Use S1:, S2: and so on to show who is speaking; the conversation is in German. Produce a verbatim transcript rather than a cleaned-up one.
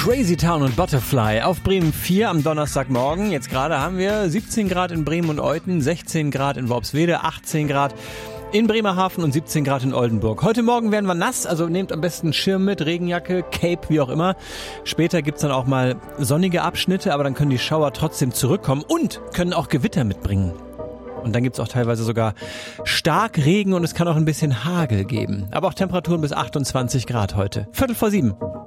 S1: Crazy Town und Butterfly auf Bremen vier am Donnerstagmorgen. Jetzt gerade haben wir siebzehn Grad in Bremen und Euten, sechzehn Grad in Worpswede, achtzehn Grad in Bremerhaven und siebzehn Grad in Oldenburg. Heute Morgen werden wir nass, also nehmt am besten Schirm mit, Regenjacke, Cape, wie auch immer. Später gibt's dann auch mal sonnige Abschnitte, aber dann können die Schauer trotzdem zurückkommen und können auch Gewitter mitbringen. Und dann gibt's auch teilweise sogar stark Regen und es kann auch ein bisschen Hagel geben. Aber auch Temperaturen bis achtundzwanzig Grad heute. Viertel vor sieben.